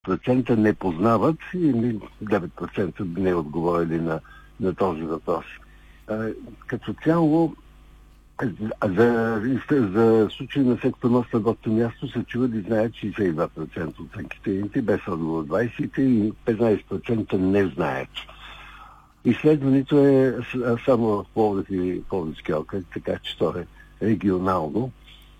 9% не познават и 9% би не отговорили на този въпрос. Като цяло, за случай на сексонос на работно място се чува да знаят 62% от анкетираните, без отговор 20% и 15% не знаят. Изследването е само в Пловдив и Пловдивски окръг, така че то е регионално.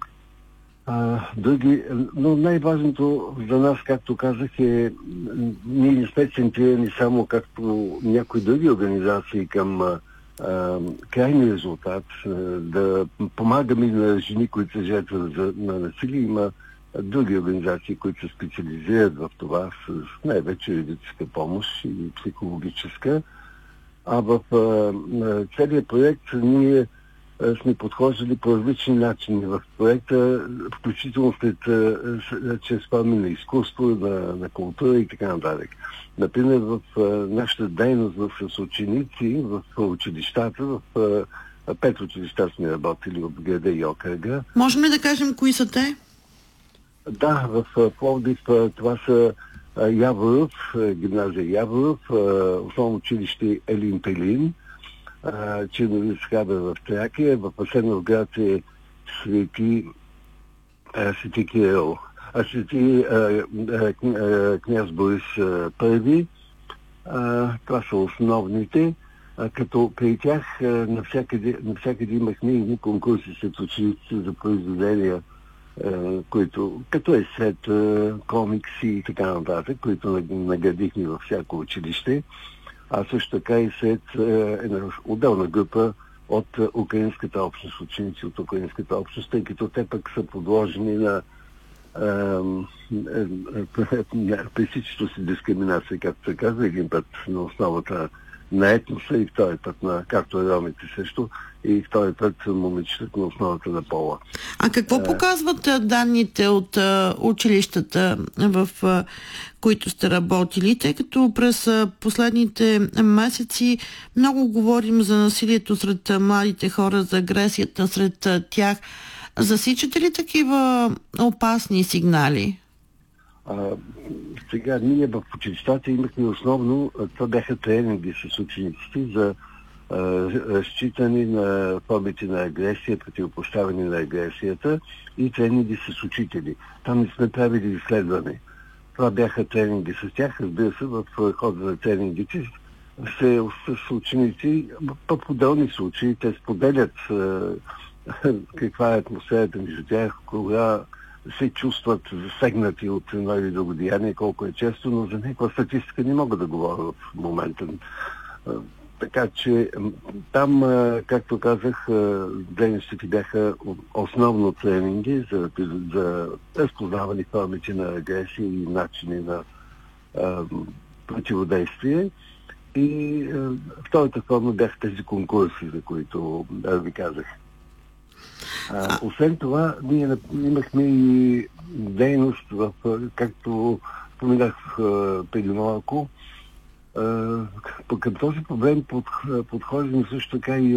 Но най-важното за нас, както казах, е ние не сме центрирани само както някои други организации към крайния резултат, да помагаме на жени, които се жертват на насилие. Има други организации, които се специализират в това, с най-вече юридическа помощ и психологическа. А в целият проект ние сме подхождали по различни начини в проекта, включително чрез форми на изкуство, на култура и така нататък. Например, в нашата дейност с ученици в училищата, в 5 училища сме работили от града и окръга. Можем ли да кажем кои са те? Да, в Пловдив това са Яворов, гимназия Яворов, основно училище Елин Пелин, Черновиц Хабер в Тракия, в Асеновград е Свети Кирил, Свети княз Борис I. Това са основните, като при тях навсякъде имахме и конкурси след ученици за произведения, които като есет, комикси и така нататък, които наградихме във всяко училище. А също така и след една отделна група от украинската общност, ученици от украинската общност, тъй като те пък са подложени на пресичаща си дискриминация, както се казва, един път на основата на етноса и втори път както е ромите също, и втори път момичетата на основата на пола. А какво показват данните от училищата, в които сте работили, тъй като през последните месеци много говорим за насилието сред младите хора, за агресията сред тях. Засичате ли такива опасни сигнали? Сега ние в училищата имахме основно, това бяха тренинги с учениците за разчитане на формите на агресия, противопоставяне на агресията и тренинги с учители. Там не сме правили изследване. Това бяха тренинги с тях. Разбира се, в хода на тренингите с ученици в отделни случаи те споделят каква е атмосферата между тях, кога се чувстват засегнати от едно или друго деяние, колко е често, но за някаква статистика не мога да говоря в момента. Така че там, както казах, дейностите бяха основно тренинги за разпознаване формите на агресия и начини на противодействие. И втората форма бяха тези конкурси, за които ви казах. Освен това, ние имахме и дейност, както споменах преди малко, към този проблем подходим също така и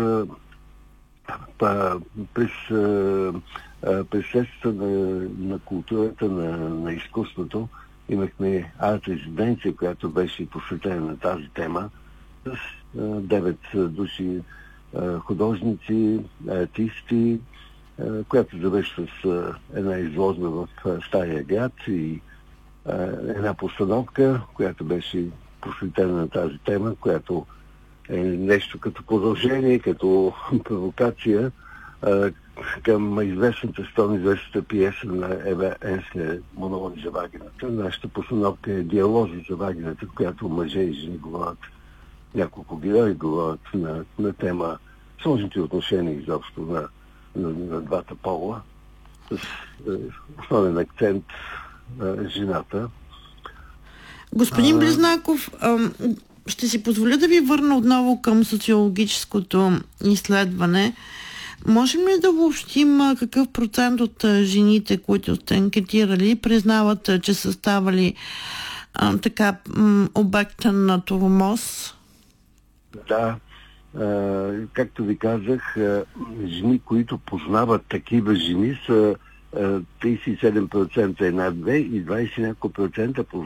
през средствата на културата, на изкуството. Имахме арт-резиденция, която беше посветена на тази тема, с 9 души художници, артисти, която завършва с една изложба в Стария град и една постановка, която беше посветена на тази тема, която е нещо като продължение, като провокация към известната пиеса на Ева Енслер "Монологи за вагината". Нашата постановка е диалози за вагината, в която мъже и жени говорят, няколко герои говорят на тема сложните отношения изобщо на двата пола, с основен акцент жената. Господин Близнаков, ще си позволя да ви върна отново към социологическото изследване. Можем ли да обобщим какъв процент от жените, които сте анкетирали, признават, че са ставали обекта на тормоз? Да, както ви казах, жени, които познават такива жени, са 37% е над 2 и 20 няколко процента по